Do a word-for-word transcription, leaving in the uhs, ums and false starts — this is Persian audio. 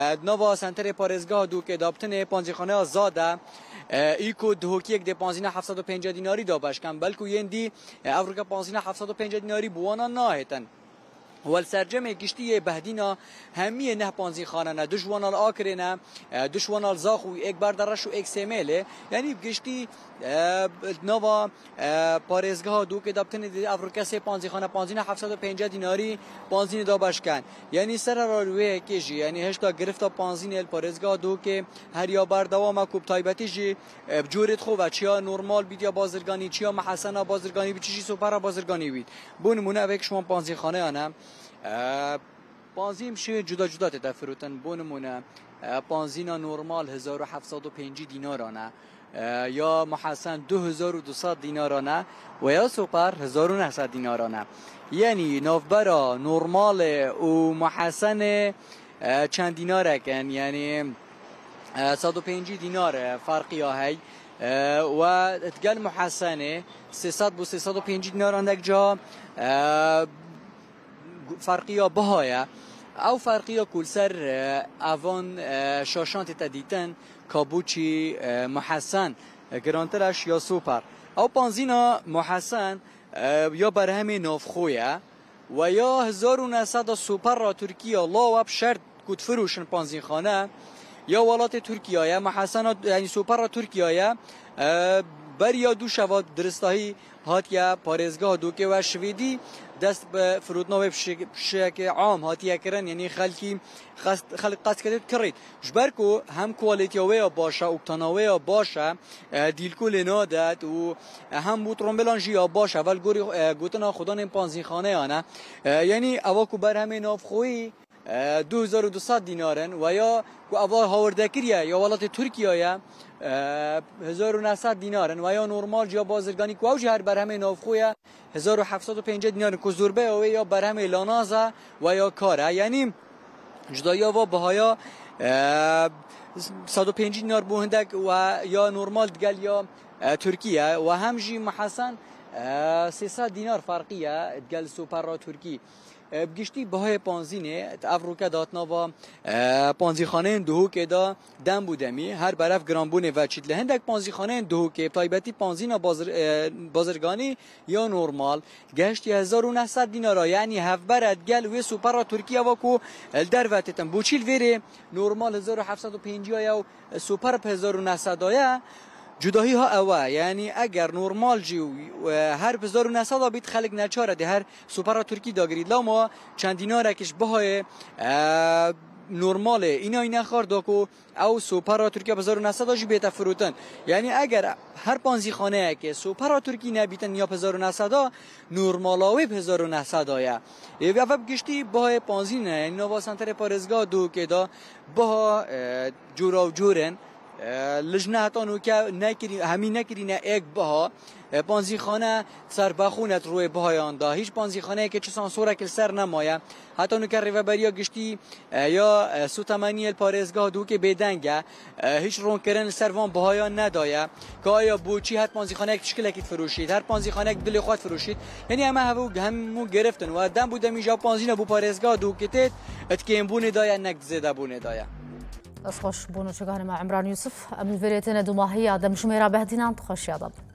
نوا سنتر پارێزگاه دو که دابتن پانزیخانه آزاده ایکو دهوکی یک ده پانزینه هفتصد و پنجاه دیناری دابش کن بلکو یندی افریقا پانزینه هفتصد و پنجاه دیناری بوانا ناهتن والسرجم گشتی بهدینا همیه نه پانزی خانه نه دشوانال آکره نه دشوانال زاخو یک بار درش و یک سیمله یعنی گشتی نوا پارێزگاه دو که دابتن افریقا سه پانزی خانه پانزی نه هفتصد و پنجاه دیناری پانزی دابش کن یعنی سر را روی کیجی یعنی هشتا گرفتا پانزی نل پارێزگاه دو که هر یا بر دوام کوب تایبتی جی جورت خو و چیا نورمال بید یا بازرگانی چیا محسن بازرگانی بید چی سوپر بازرگانی بید بون مونه اوک شما پانزی خانه آنم پانزی میشه جدا جدا تفروتن بونمونه پانزینا نورمال هزار و هفتصد و پنجاه دینارانه یا محسن دو هزار و دویست دینارانه و یا سوپر هزار و نهصد دینارانه یعنی نوبرا نورمال و محسن چند دیناره کن یعنی صد و پنجاه دینار فرقی هی و اتقال محسنه سیصد بو سیصد و پنجاه دینارانه جا فرقی بهایه او فرقی کل سر اوان شاشانت تدیتن کابوچی محسن گرانترش یا سوپر او پانزینا محسن یا برهم نافخویه و یا هزار و نهصد سوپر را ترکیه لا و شرط کد فروشن پانزین خانه یا ولات ترکیه محسن یعنی سوپر را ترکیه بر یا دو شواد درستایی هاتیا پارێزگاه دوکه و شویدی دست به فرودنامه بشک عام هاتیا کرن یعنی خلکی خلق قصد کرد کرد جبرکو هم کوالیتیوه باشه اکتاناوه باشه دیلکول نادت و هم بوترومبلان جیا باشه ول گوری گوتنا خدا نیم پانزین خانه آنه یعنی اواکو بر همه نافخویی دو هزار و دویست دینارن و یا کو اوا هاوردکریه یا ولات ترکیه هزار و نهصد دینارن و یا نورمال جا بازرگانی کو اوج هر برهم نافخویه هزار و هفتصد و پنجاه دینار کو زوربه و یا برهم لانازه و یا کاره یعنی جدایا و بهایا صد و پنجاه دینار بوهندک و یا نورمال دگل یا ترکیه و همجی محسن سیصد دینار فرقیه دگل سوپر را ترکی بگشتی بهای پانزینه افریقا داتنا و پانزی خانه دو که دا دم بودمی هر برف گرانبونه و چیت لهندک پانزی خانه دو که تایبتی پانزینا بازر بازرگانی یا نورمال گشتی هزار و نهصد دینار یعنی هفت برد گل و سوپر ترکیه و کو در وقتتن بوچیل ویره نورمال هزار و هفتصد و پنجاه یا سوپر هزار و نهصد یا جدایی ها اوه یعنی اگر نورمال جی هر هزار و نهصد بیت خلق نچاره ده هر سوپر ترکی داگرید لاما چند دینار کش بهای نورماله اینا اینا خار داکو او سوپر ترکی هزار و نهصد جی بیت فروتن یعنی اگر هر پانزی خانه که سوپر ترکی نبیتن یا هزار و نهصد نورمالاوی هزار و نهصد یا و فب گشتی بهای پانزی نه یعنی نوا سنتر پارێزگاه دو که دا با جورا و جورن لجنه هاتانو که نکری همین نکری نه یک بها پانزی خانه سر بخونت روی بهایان دا هیچ پانزی خانه که چه سانسوره که سر نمایه هاتانو که ریوبریا گشتی یا سوتمانی پارێزگاه دو که بدنگه هیچ رون کردن سروان بهایان ندایه که آیا بوچی هر پانزی خانه یک تشکیل کیت فروشید هر پانزی خانه یک دل خود فروشید یعنی همه هفو همو گرفتن و دم بودم اینجا پانزی نبو پارێزگاه دو که تید اتکیم بونه دایه نکد زده بونه دایه أصخش بونو شجعنا مع عمران يوسف من فريتنا دوماهية دم شميرة بهدينا خوش يا ضب